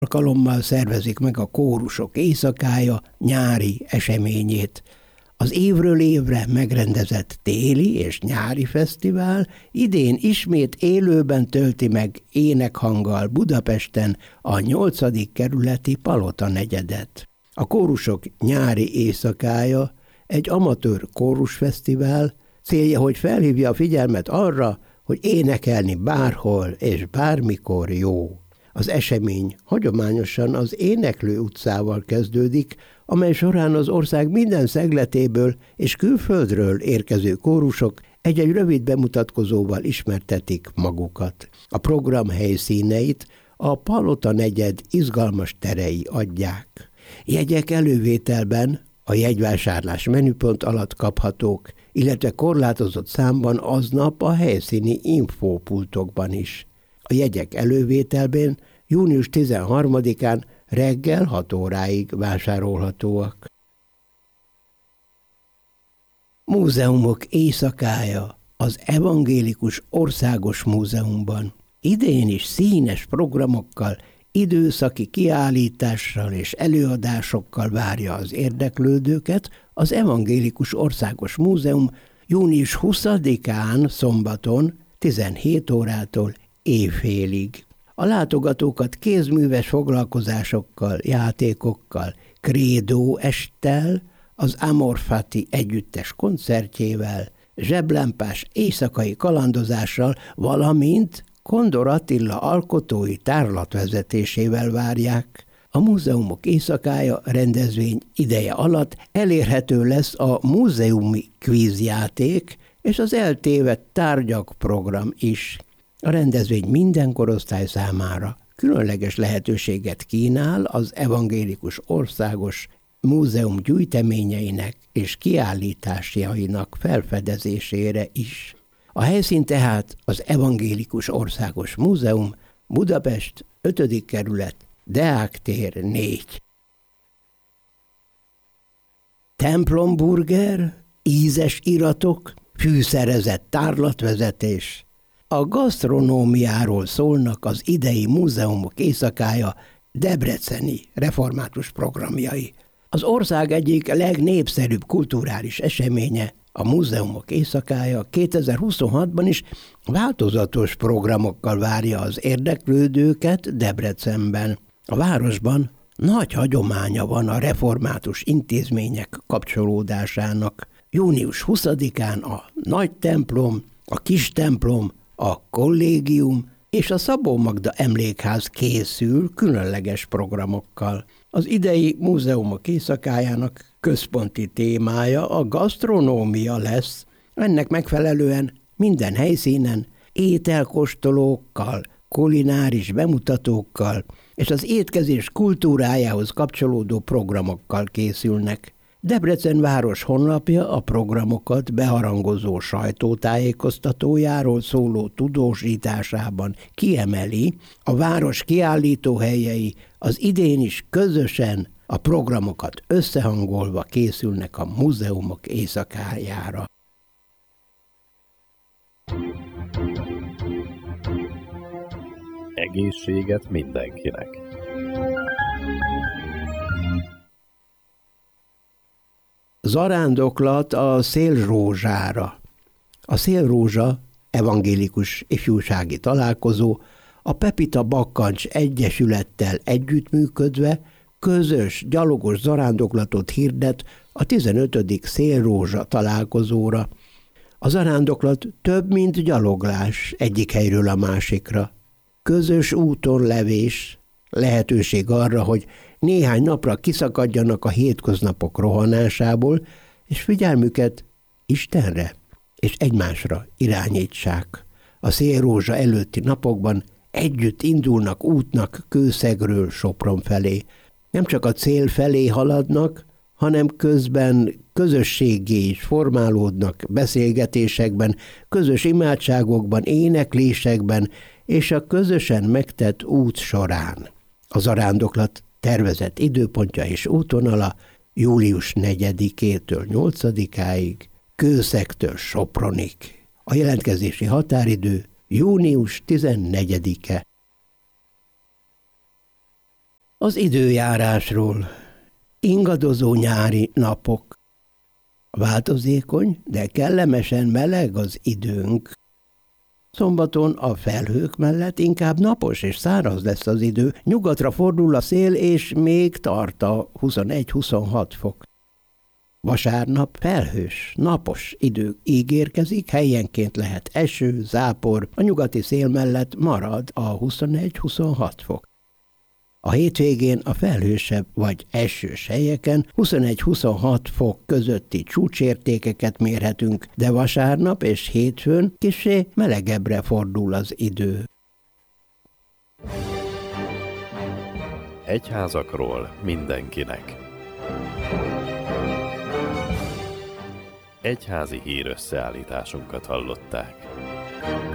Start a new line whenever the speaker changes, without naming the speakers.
alkalommal szervezik meg a Kórusok éjszakája nyári eseményét. Az évről évre megrendezett téli és nyári fesztivál idén ismét élőben tölti meg énekhanggal Budapesten a 8. kerületi Palota negyedet. A Kórusok nyári éjszakája egy amatőr kórusfesztivál, célja, hogy felhívja a figyelmet arra, hogy énekelni bárhol és bármikor jó. Az esemény hagyományosan az Éneklő utcával kezdődik, amely során az ország minden szegletéből és külföldről érkező kórusok egy-egy rövid bemutatkozóval ismertetik magukat. A program helyszíneit a Palota negyed izgalmas terei adják. Jegyek elővételben a jegyvásárlás menüpont alatt kaphatók, illetve korlátozott számban aznap a helyszíni infópultokban is. A jegyek elővételben június 13-án reggel 6 óráig vásárolhatóak. Múzeumok éjszakája az Evangélikus Országos Múzeumban. Idén is színes programokkal, időszaki kiállítással és előadásokkal várja az érdeklődőket az Evangélikus Országos Múzeum június 20-án szombaton 17 órától éjfélig. A látogatókat kézműves foglalkozásokkal, játékokkal, Credo esttel, az Amor Fati együttes koncertjével, zseblámpás éjszakai kalandozással, valamint Kondor Attila alkotói tárlatvezetésével várják. A Múzeumok éjszakája rendezvény ideje alatt elérhető lesz a múzeumi kvízjáték és az eltévedt tárgyak program is. A rendezvény minden korosztály számára különleges lehetőséget kínál az Evangélikus Országos Múzeum gyűjteményeinek és kiállításainak felfedezésére is. A helyszín tehát az Evangélikus Országos Múzeum, Budapest, 5. kerület, Deák tér 4. Templomburger, ízes iratok, fűszerezett tárlatvezetés. A gasztronómiáról szólnak az idei Múzeumok éjszakája debreceni református programjai. Az ország egyik legnépszerűbb kulturális eseménye, a Múzeumok éjszakája 2026-ban is változatos programokkal várja az érdeklődőket Debrecenben. A városban nagy hagyománya van a református intézmények kapcsolódásának. Június 20-án a nagy templom, a kis templom, a kollégium és a Szabó Magda emlékház készül különleges programokkal. Az idei Múzeumok éjszakájának központi témája a gasztronómia lesz. Ennek megfelelően minden helyszínen ételkóstolókkal, kulináris bemutatókkal és az étkezés kultúrájához kapcsolódó programokkal készülnek. Debrecen város honlapja a programokat beharangozó sajtótájékoztatójáról szóló tudósításában kiemeli, a város kiállítóhelyei az idén is közösen a programokat összehangolva készülnek a Múzeumok éjszakájára.
Egészséget mindenkinek!
Zarándoklat a Szélrózsára. A Szélrózsa evangélikus ifjúsági találkozó a Pepita Bakkancs Egyesülettel együttműködve közös gyalogos zarándoklatot hirdet a 15. Szélrózsa találkozóra. A zarándoklat több, mint gyaloglás egyik helyről a másikra. Közös úton levés, lehetőség arra, hogy néhány napra kiszakadjanak a hétköznapok rohanásából, és figyelmüket Istenre és egymásra irányítsák. A Szélrózsa előtti napokban együtt indulnak útnak Kőszegről Sopron felé. Nem csak a cél felé haladnak, hanem közben közösséggé is formálódnak beszélgetésekben, közös imádságokban, éneklésekben és a közösen megtett út során. A zarándoklat tervezett időpontja és útvonala július 4-től 8-áig, Kőszegtől Sopronig. A jelentkezési határidő június 14-e. Az időjárásról. Ingadozó nyári napok. Változékony, de kellemesen meleg az időnk. Szombaton a felhők mellett inkább napos és száraz lesz az idő, nyugatra fordul a szél, és még tart a 21-26 fok. Vasárnap felhős, napos idő ígérkezik, helyenként lehet eső, zápor, a nyugati szél mellett marad a 21-26 fok. A hétvégén a felhősebb vagy esős helyeken 21-26 fok közötti csúcsértékeket mérhetünk, de vasárnap és hétfőn kissé melegebbre fordul az idő.
Egyházakról mindenkinek. Egyházi hírösszeállításunkat hallották.